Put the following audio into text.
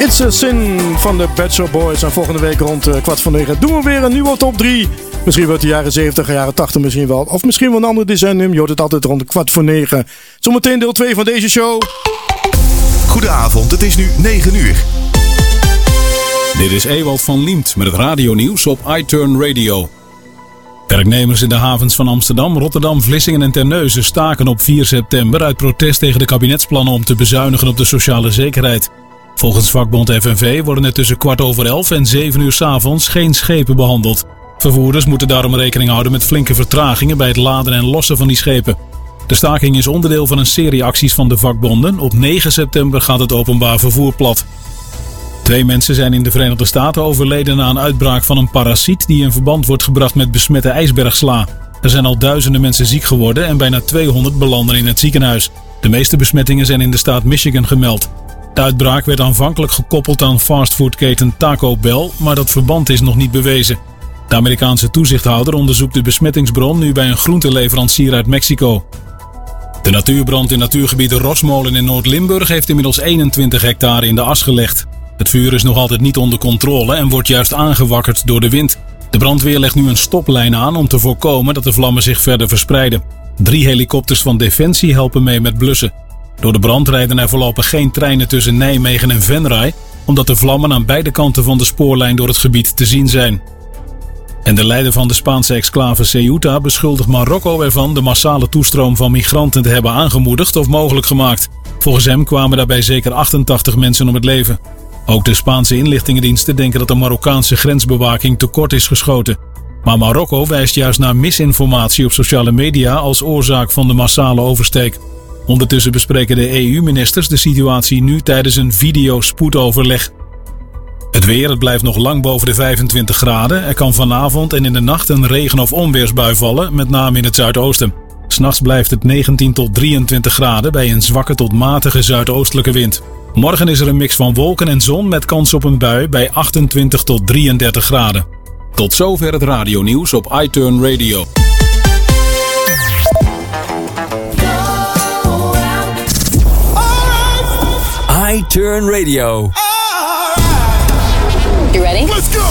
It's a Sin van de Pet Shop Boys. En volgende week rond 8:45 doen we weer een nieuwe top 3. Misschien wordt de jaren 70, jaren 80 misschien wel. Of misschien wel een ander decennium. Je hoort het altijd rond 8:45. Zometeen deel 2 van deze show. Goedenavond, het is nu 9 uur. Dit is Ewald van Liemt met het radionieuws op iTurn Radio. Werknemers in de havens van Amsterdam, Rotterdam, Vlissingen en Terneuzen staken op 4 september uit protest tegen de kabinetsplannen om te bezuinigen op de sociale zekerheid. Volgens vakbond FNV worden er tussen 11:15 en 7 uur 's avonds geen schepen behandeld. Vervoerders moeten daarom rekening houden met flinke vertragingen bij het laden en lossen van die schepen. De staking is onderdeel van een serie acties van de vakbonden. Op 9 september gaat het openbaar vervoer plat. 2 mensen zijn in de Verenigde Staten overleden na een uitbraak van een parasiet die in verband wordt gebracht met besmette ijsbergsla. Er zijn al duizenden mensen ziek geworden en bijna 200 belanden in het ziekenhuis. De meeste besmettingen zijn in de staat Michigan gemeld. De uitbraak werd aanvankelijk gekoppeld aan fastfoodketen Taco Bell, maar dat verband is nog niet bewezen. De Amerikaanse toezichthouder onderzoekt de besmettingsbron nu bij een groenteleverancier uit Mexico. De natuurbrand in natuurgebied de Rosmolen in Noord-Limburg heeft inmiddels 21 hectare in de as gelegd. Het vuur is nog altijd niet onder controle en wordt juist aangewakkerd door de wind. De brandweer legt nu een stoplijn aan om te voorkomen dat de vlammen zich verder verspreiden. 3 helikopters van Defensie helpen mee met blussen. Door de brand rijden er voorlopig geen treinen tussen Nijmegen en Venray, omdat de vlammen aan beide kanten van de spoorlijn door het gebied te zien zijn. En de leider van de Spaanse exclave Ceuta beschuldigt Marokko ervan de massale toestroom van migranten te hebben aangemoedigd of mogelijk gemaakt. Volgens hem kwamen daarbij zeker 88 mensen om het leven. Ook de Spaanse inlichtingendiensten denken dat de Marokkaanse grensbewaking tekort is geschoten. Maar Marokko wijst juist naar misinformatie op sociale media als oorzaak van de massale oversteek. Ondertussen bespreken de EU-ministers de situatie nu tijdens een videospoedoverleg. Het weer, het blijft nog lang boven de 25 graden. Er kan vanavond en in de nacht een regen- of onweersbui vallen, met name in het zuidoosten. 'S Nachts blijft het 19 tot 23 graden bij een zwakke tot matige zuidoostelijke wind. Morgen is er een mix van wolken en zon met kans op een bui bij 28 tot 33 graden. Tot zover het radionieuws op iTurn Radio. iTurn Radio. You ready? Let's go!